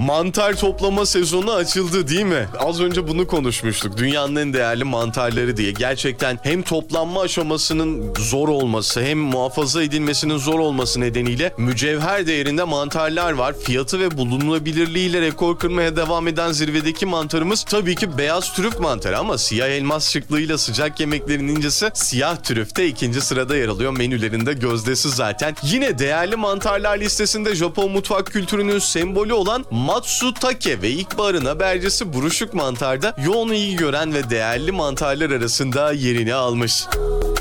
Mantar toplama sezonu açıldı değil mi? Az önce bunu konuşmuştuk. Dünyanın en değerli mantarları diye. Gerçekten hem toplanma aşamasının zor olması hem muhafaza edilmesinin zor olması nedeniyle mücevher değerinde mantarlar var. Fiyatı ve bulunabilirliğiyle rekor kırmaya devam eden zirvedeki mantarımız tabii ki beyaz trüf mantarı ama siyah elmas şıklığıyla sıcak yemeklerin incisi siyah trüfte ikinci sırada yer alıyor. Menülerinde gözdesi zaten. Yine değerli mantarlar listesinde Japon mutfak kültürünün sembolü olan Matsutake ve ilkbaharın habercisi buruşuk mantarda yoğun ilgi gören ve değerli mantarlar arasında yerini almış.